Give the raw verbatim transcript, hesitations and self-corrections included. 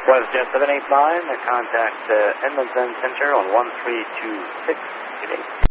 WestJet seven eight nine, contact uh, Edmonton Center on one three two six. Good day.